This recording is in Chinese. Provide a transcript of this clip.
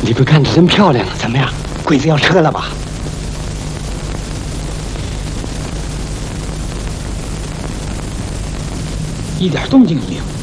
你不看着真漂亮，怎么样？鬼子要撤了吧？ 一点动静都没有。